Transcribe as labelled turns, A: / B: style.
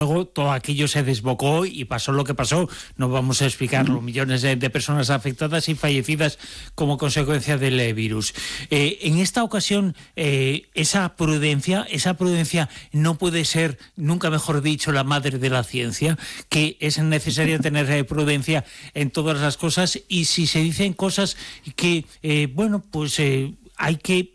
A: Luego todo aquello se desbocó y pasó lo que pasó. No vamos a explicarlo. Millones de personas afectadas y fallecidas como consecuencia del virus. En esta ocasión, esa prudencia no puede ser, nunca mejor dicho, la madre de la ciencia, que es necesario tener prudencia en todas las cosas, y si se dicen cosas que, hay que